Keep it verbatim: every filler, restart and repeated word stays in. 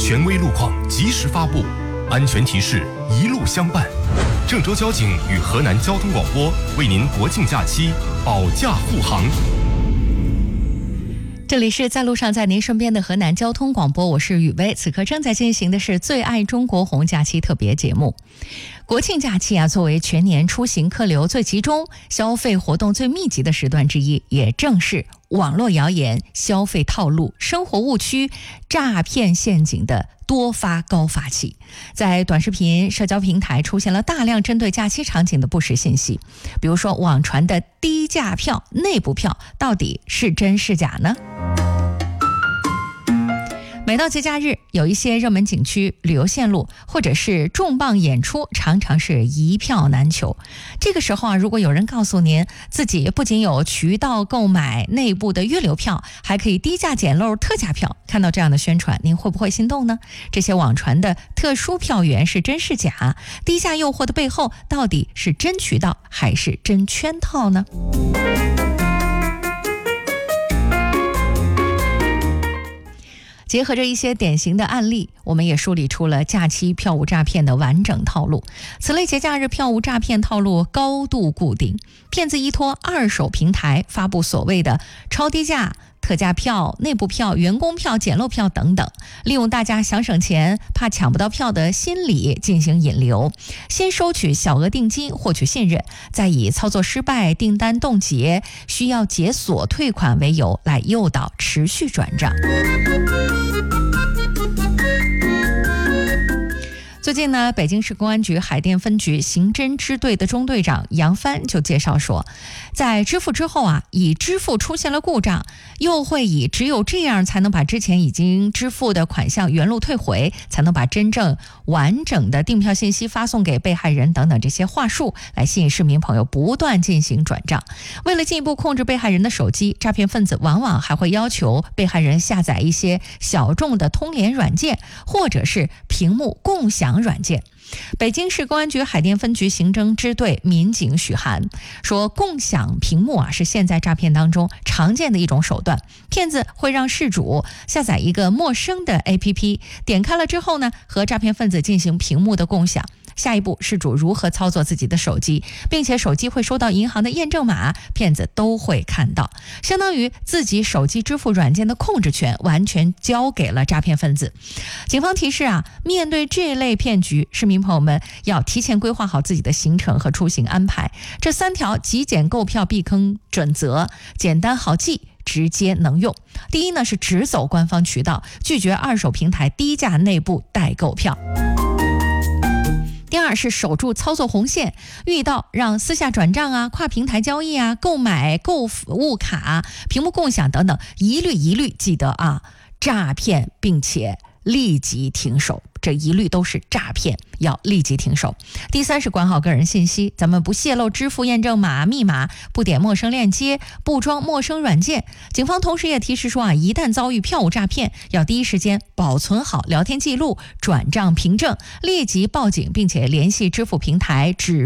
权威路况及时发布，安全提示一路相伴。郑州交警与河南交通广播为您国庆假期保驾护航。 这里是在路上在您身边的河南交通广播，我是雨薇。此刻正在进行的是最爱中国红假期特别节目。国庆假期啊，作为全年出行客流最集中、消费活动最密集的时段之一，也正是网络谣言、消费套路、生活误区、诈骗陷阱的多发高发期。在短视频社交平台出现了大量针对假期场景的不实信息，比如说网传的低价票、内部票到底是真是假呢？每到节假日，有一些热门景区、旅游线路或者是重磅演出，常常是一票难求。这个时候啊，如果有人告诉您自己不仅有渠道购买内部的预留票，还可以低价捡漏特价票，看到这样的宣传，您会不会心动呢？这些网传的特殊票源是真是假？低价诱惑的背后到底是真渠道还是真圈套呢？结合着一些典型的案例，我们也梳理出了假期票务诈骗的完整套路。此类节假日票务诈骗套路高度固定，骗子依托二手平台发布所谓的超低价、特价票、内部票、员工票、捡漏票等等，利用大家想省钱、怕抢不到票的心理进行引流，先收取小额定金获取信任，再以操作失败、订单冻结、需要解锁退款为由来诱导持续转账。最近呢，北京市公安局海淀分局刑侦支队的中队长杨帆就介绍说，在支付之后啊，已支付出现了故障，又会以只有这样才能把之前已经支付的款项原路退回，才能把真正完整的订票信息发送给被害人等等这些话术，来吸引市民朋友不断进行转账。为了进一步控制被害人的手机，诈骗分子往往还会要求被害人下载一些小众的通联软件，或者是屏幕共享软件。北京市公安局海淀分局刑侦支队民警许涵说，共享屏幕啊是现在诈骗当中常见的一种手段。骗子会让事主下载一个陌生的 A P P， 点开了之后呢，和诈骗分子进行屏幕的共享。下一步，事主如何操作自己的手机，并且手机会收到银行的验证码，骗子都会看到，相当于自己手机支付软件的控制权完全交给了诈骗分子。警方提示啊，面对这类骗局，市民朋友们要提前规划好自己的行程和出行安排。这三条极简购票避坑准则，简单好记，直接能用。第一呢，是只走官方渠道，拒绝二手平台低价内部代购票。第二是守住操作红线，遇到让私下转账啊、跨平台交易啊、购买购物卡、屏幕共享等等，一律一律记得啊，诈骗并且立即停手，这一律都是诈骗，要立即停手。第三是管好个人信息，咱们不泄露支付验证码、密码，不点陌生链接，不装陌生软件。警方同时也提示说啊，一旦遭遇票务诈骗，要第一时间保存好聊天记录、转账凭证，立即报警，并且联系支付平台指